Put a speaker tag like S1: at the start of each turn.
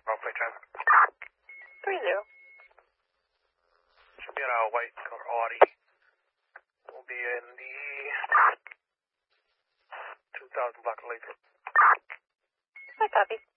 S1: Roughly 10.
S2: 30.
S1: Should be in a white or Audi. We'll be in the 2000 block of Lathrop.
S2: I copy.